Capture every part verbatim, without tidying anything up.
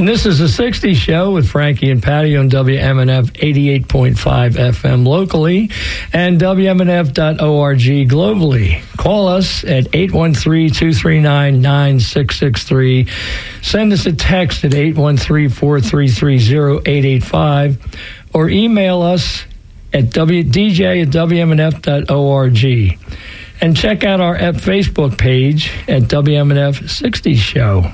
And this is the sixties Show with Frankie and Patty on W M N F eighty-eight point five F M locally and W M N F dot org globally. Call us at eight one three, two three nine, nine six six three. Send us a text at eight one three, four three three, zero eight eight five or email us at w, d j at w m n f dot org. And check out our Facebook page at W M N F sixties Show.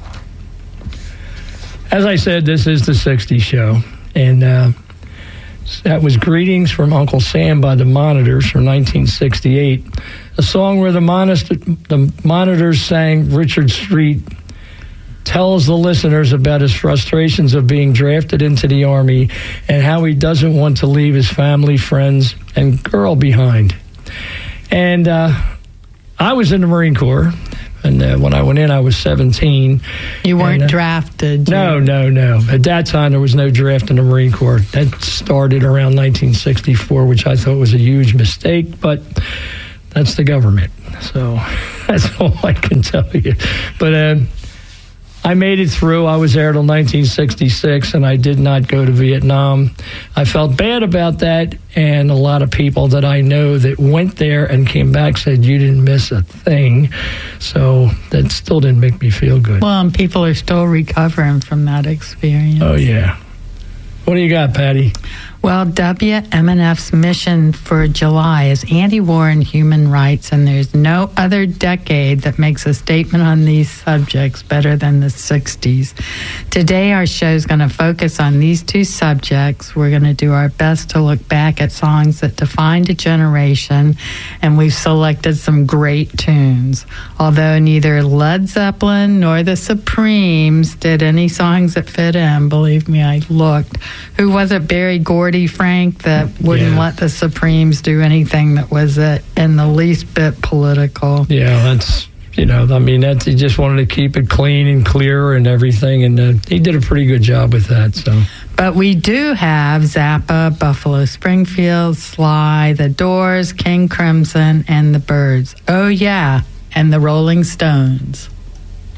As I said, this is the sixties Show, and uh, that was Greetings from Uncle Sam by the Monitors from nineteen sixty-eight, a song where the, Monist- the Monitors sang Richard Street tells the listeners about his frustrations of being drafted into the Army and how he doesn't want to leave his family, friends, and girl behind. And uh, I was in the Marine Corps. And uh, when I went in, I was seventeen. You weren't and, uh, drafted? No, you? no, no. At that time, there was no draft in the Marine Corps. That started around nineteen sixty-four, which I thought was a huge mistake, but that's the government. So that's all I can tell you. But uh, I made it through. I was there till nineteen sixty-six, and I did not go to Vietnam. I felt bad about that, and a lot of people that I know that went there and came back said, you didn't miss a thing. So that still didn't make me feel good. Well, and people are still recovering from that experience. Oh, yeah. What do you got, Patty? Well, W M N F's mission for July is anti-war and human rights, and there's no other decade that makes a statement on these subjects better than the sixties. Today, our show is going to focus on these two subjects. We're going to do our best to look back at songs that defined a generation, and we've selected some great tunes. Although neither Led Zeppelin nor the Supremes did any songs that fit in, believe me, I looked. Who was it, Barry Gordy? Frank, that wouldn't yeah. let the Supremes do anything that was uh, in the least bit political. Yeah, that's, you know, I mean, that's, he just wanted to keep it clean and clear and everything, and uh, he did a pretty good job with that. So, but we do have Zappa, Buffalo Springfield, Sly, The Doors, King Crimson, and The Byrds. Oh, yeah, and the Rolling Stones.